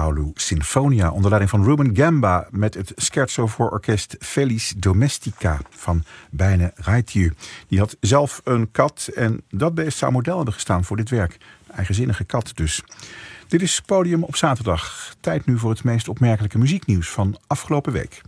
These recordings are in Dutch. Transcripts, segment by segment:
Paolo Sinfonia onder leiding van Ruben Gamba met het scherzo voor orkest Felis Domestica van Bijne Raithieu. Die had zelf een kat en dat beest zou model hebben gestaan voor dit werk. Een eigenzinnige kat dus. Dit is Podium op zaterdag. Tijd nu voor het meest opmerkelijke muzieknieuws van afgelopen week.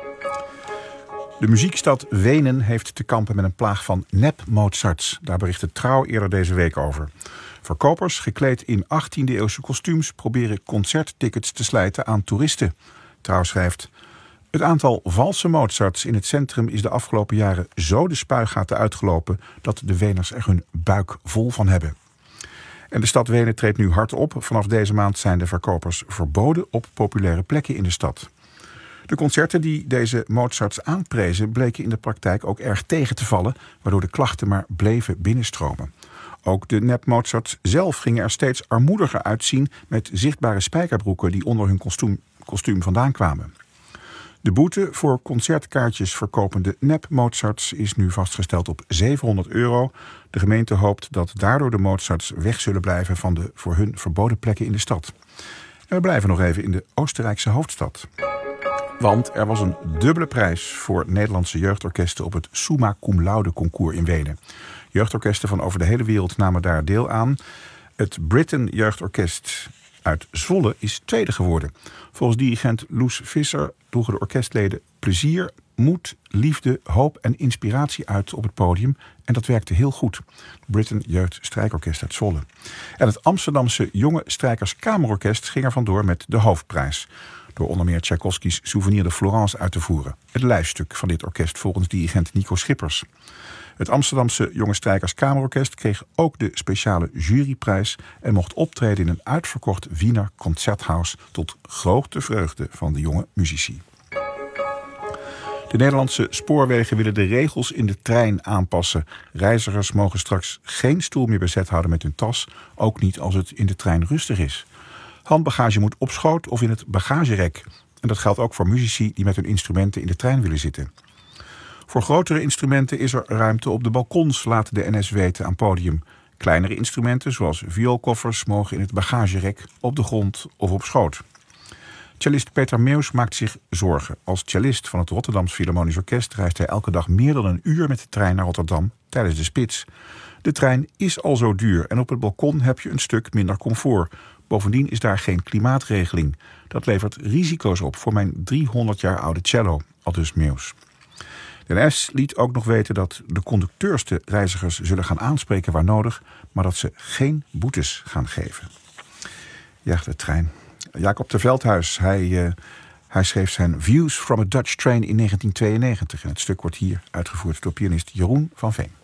De muziekstad Wenen heeft te kampen met een plaag van nep-Mozarts. Daar berichtte Trouw eerder deze week over. Verkopers, gekleed in 18e-eeuwse kostuums, proberen concerttickets te slijten aan toeristen. Trouw schrijft: het aantal valse Mozarts in het centrum is de afgelopen jaren zo de spuigaten uitgelopen dat de Weners er hun buik vol van hebben. En de stad Wenen treedt nu hard op. Vanaf deze maand zijn de verkopers verboden op populaire plekken in de stad. De concerten die deze Mozarts aanprezen bleken in de praktijk ook erg tegen te vallen, waardoor de klachten maar bleven binnenstromen. Ook de nep-Mozarts zelf gingen er steeds armoediger uitzien met zichtbare spijkerbroeken die onder hun kostuum vandaan kwamen. De boete voor concertkaartjes verkopende nep-Mozarts is nu vastgesteld op €700. De gemeente hoopt dat daardoor de Mozarts weg zullen blijven van de voor hun verboden plekken in de stad. En we blijven nog even in de Oostenrijkse hoofdstad. Want er was een dubbele prijs voor Nederlandse jeugdorkesten op het Summa Cum Laude concours in Wenen. Jeugdorkesten van over de hele wereld namen daar deel aan. Het Britten Jeugdorkest uit Zwolle is tweede geworden. Volgens dirigent Loes Visser droegen de orkestleden plezier, moed, liefde, hoop en inspiratie uit op het podium. En dat werkte heel goed. Britten Jeugd Strijkorkest uit Zwolle. En het Amsterdamse Jonge Strijkers Kamerorkest ging er vandoor met de hoofdprijs. Door onder meer Tchaikovskys Souvenir de Florence uit te voeren. Het lijfstuk van dit orkest volgens dirigent Nico Schippers. Het Amsterdamse Jonge Strijkers Kamerorkest kreeg ook de speciale juryprijs en mocht optreden in een uitverkocht Wiener Concerthaus tot grote vreugde van de jonge muzici. De Nederlandse spoorwegen willen de regels in de trein aanpassen. Reizigers mogen straks geen stoel meer bezet houden met hun tas, ook niet als het in de trein rustig is. Handbagage moet op schoot of in het bagagerek. En dat geldt ook voor muzici die met hun instrumenten in de trein willen zitten. Voor grotere instrumenten is er ruimte op de balkons, laat de NS weten aan Podium. Kleinere instrumenten, zoals vioolkoffers, mogen in het bagagerek, op de grond of op schoot. Cellist Peter Meeuws maakt zich zorgen. Als cellist van het Rotterdams Philharmonisch Orkest reist hij elke dag meer dan een uur met de trein naar Rotterdam tijdens de spits. De trein is al zo duur en op het balkon heb je een stuk minder comfort. Bovendien is daar geen klimaatregeling. Dat levert risico's op voor mijn 300 jaar oude cello, aldus Meeuws. De NS liet ook nog weten dat de conducteurs de reizigers zullen gaan aanspreken waar nodig, maar dat ze geen boetes gaan geven. Ja, de trein. Jacob de Veldhuis, hij schreef zijn Views from a Dutch Train in 1992. En het stuk wordt hier uitgevoerd door pianist Jeroen van Veen.